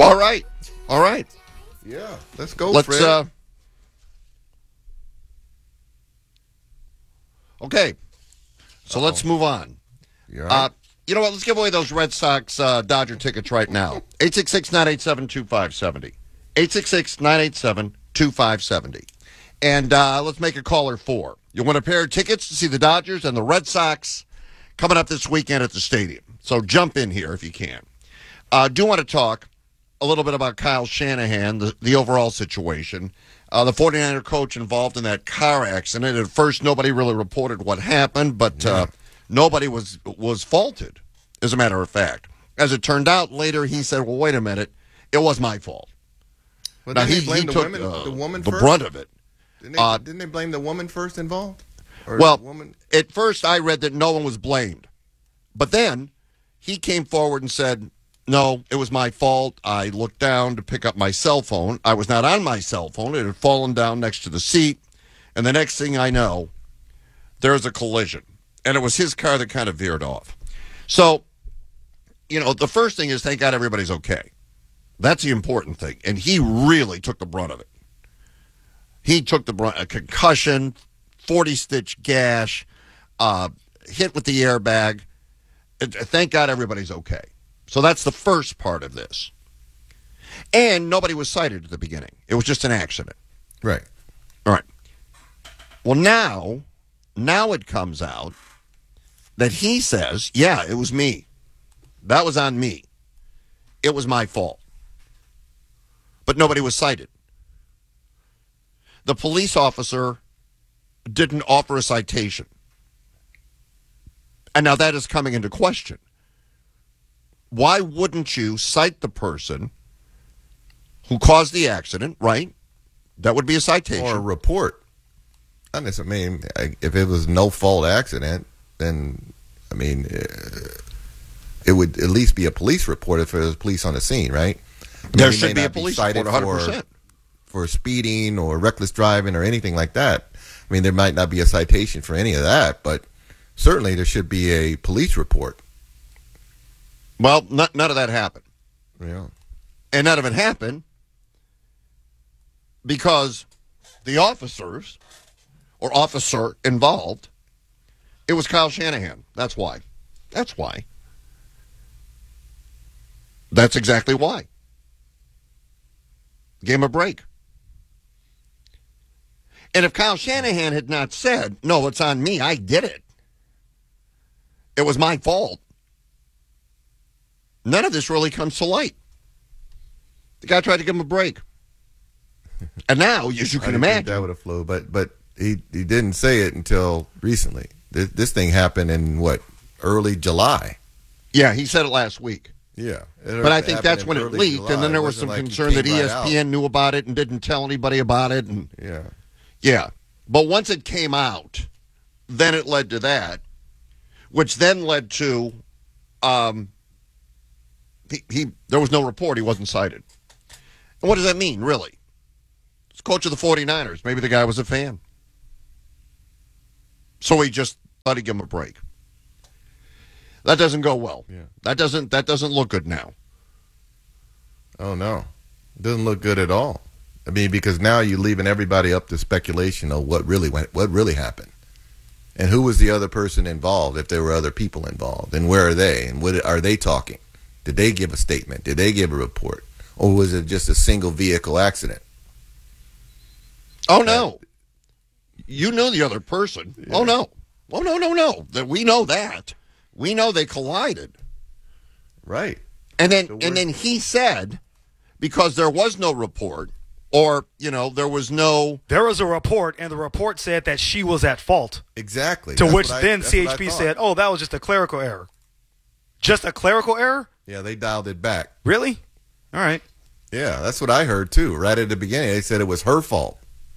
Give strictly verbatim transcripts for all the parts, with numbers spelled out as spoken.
All right. All right. Yeah, let's go, Let's, Fred. uh, okay. So Uh-oh. let's move on. You, right? uh, you know what? Let's give away those Red Sox uh, Dodger tickets right now. eight six six, nine eight seven, two five seven zero. eight six six, nine eight seven, two five seven zero. And uh, let's make a caller four. You want a pair of tickets to see the Dodgers and the Red Sox coming up this weekend at the stadium. So jump in here if you can. I uh, do want to talk a little bit about Kyle Shanahan, the, the overall situation. Uh, the 49er coach involved in that car accident. At first, nobody really reported what happened, but uh, nobody was was faulted, as a matter of fact. As it turned out, later he said, well, wait a minute, it was my fault. Well, now, didn't he, they blame he the took women, uh, the woman the first? brunt of it. Didn't they, uh, didn't they blame the woman first involved? Or well, woman? At first I read that no one was blamed. But then he came forward and said, no, it was my fault. I looked down to pick up my cell phone. I was not on my cell phone. It had fallen down next to the seat. And the next thing I know, there's a collision. And it was his car that kind of veered off. So, you know, the first thing is, thank God everybody's okay. That's the important thing. And he really took the brunt of it. He took the brunt, a concussion, forty-stitch gash, uh, hit with the airbag. Thank God everybody's okay. So that's the first part of this. And nobody was cited at the beginning. It was just an accident. Right. All right. Well, now, now it comes out that he says, yeah, it was me. That was on me. It was my fault. But nobody was cited. The police officer didn't offer a citation. And now that is coming into question. Why wouldn't you cite the person who caused the accident, right? That would be a citation. Or a report. Not necessarily, I mean, if it was no fault accident, then, I mean, it would at least be a police report if there was police on the scene, right? I mean, there should be a police report, one hundred percent. For, for speeding or reckless driving or anything like that. I mean, there might not be a citation for any of that, but certainly there should be a police report. Well, not, none of that happened. Yeah. And none of it happened because the officers or officer involved, it was Kyle Shanahan. That's why. That's why. That's exactly why. Gave him a break. And if Kyle Shanahan had not said, no, it's on me, I did it, it was my fault, none of this really comes to light. The guy tried to give him a break. And now, as you can I didn't imagine. think that would have flew, but, but he, he didn't say it until recently. This, this thing happened in, what, early July? Yeah, he said it last week. Yeah. But I think that's when it leaked, July. and then there was some like concern that E S P N right knew about it and didn't tell anybody about it. And yeah. Yeah. But once it came out, then it led to that, which then led to um, he, he there was no report. He wasn't cited. And what does that mean, really? He's coach of the 49ers. Maybe the guy was a fan. So he just thought he'd give him a break. That doesn't go well. Yeah. That doesn't that doesn't look good now. Oh, no. It doesn't look good at all. I mean, because now you're leaving everybody up to speculation of what really went, what really happened. And who was the other person involved, if there were other people involved, and where are they, and what are they talking? Did they give a statement? Did they give a report? Or was it just a single vehicle accident? Oh, no. You know the other person. Yeah. Oh, no. Oh, no, no, no. That we know that. We know they collided. Right. And then so and then he said, because there was no report, or, you know, there was no... There was a report, and the report said that she was at fault. Exactly. To that's which I, then C H P said, oh, that was just a clerical error. Just a clerical error? Yeah, they dialed it back. Really? All right. Yeah, that's what I heard, too. Right at the beginning, they said it was her fault.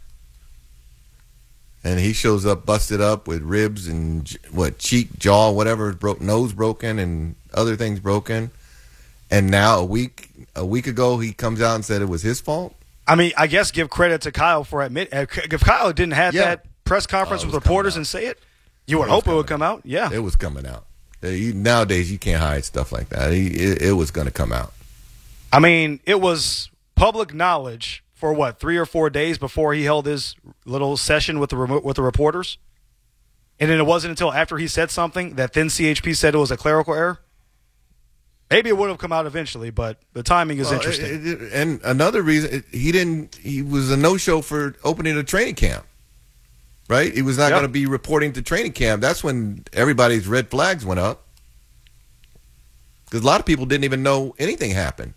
And he shows up busted up with ribs and, what, cheek, jaw, whatever, broke, nose broken and other things broken. And now a week a week ago, he comes out and said it was his fault? I mean, I guess give credit to Kyle for admit. If Kyle didn't have yeah. that press conference oh, with reporters and say it, you would it hope it would come out. out. Yeah. It was coming out. You, nowadays, you can't hide stuff like that. It, it, it was going to come out. I mean, it was public knowledge for what, three or four days before he held his little session with the remo- with the reporters, and then it wasn't until after he said something that then C H P said it was a clerical error. Maybe it would have come out eventually, but the timing is Well, interesting. it- it- and another reason, it- he didn't. He was a no-show for opening a training camp. Right? He was not Yep. going to be reporting to training camp. That's when everybody's red flags went up. Because a lot of people didn't even know anything happened.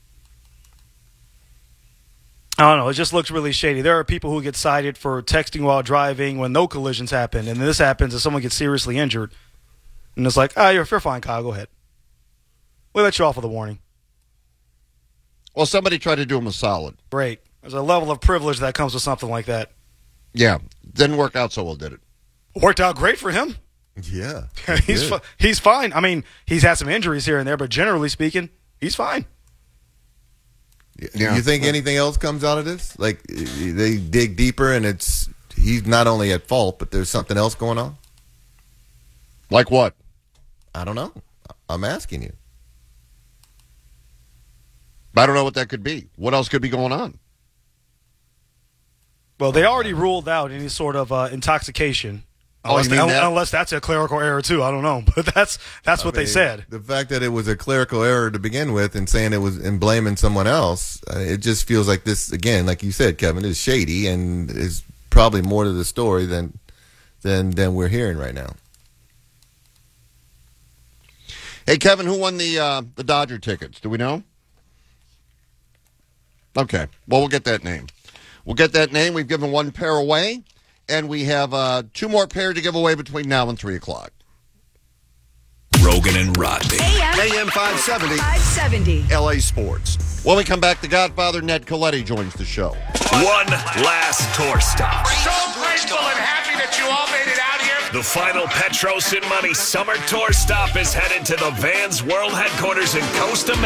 I don't know. It just looks really shady. There are people who get cited for texting while driving when no collisions happen, and this happens and someone gets seriously injured, and it's like, ah, oh, you're, you're fine, Kyle. Go ahead. We'll let you off with a warning. Well, somebody tried to do him a solid. Great. There's a level of privilege that comes with something like that. Yeah, didn't work out so well, did it? Worked out great for him. Yeah. he's good. fi- he's fine. I mean, he's had some injuries here and there, but generally speaking, he's fine. Yeah. You think anything else comes out of this? Like they dig deeper and it's he's not only at fault, but there's something else going on? Like what? I don't know. I'm asking you. I don't know what that could be. What else could be going on? Well, they already ruled out any sort of uh, intoxication. Oh, Unless, you mean they- that? unless that's a clerical error too. I don't know, but that's that's I what they mean, said. The fact that it was a clerical error to begin with and saying it was and blaming someone else, uh, it just feels like this, again, like you said, Kevin, is shady and is probably more to the story than than than we're hearing right now. Hey, Kevin, who won the uh, the Dodger tickets? Do we know? Okay. Well, we'll get that name. We'll get that name. We've given one pair away, and we have uh, two more pairs to give away between now and three o'clock. Rogan and Rodney. A M five seventy, five seventy. L A Sports. When we come back, the Godfather, Ned Coletti, joins the show. One last tour stop. So grateful and happy that you all made it out here. The final Petros and Money summer tour stop is headed to the Vans World Headquarters in Costa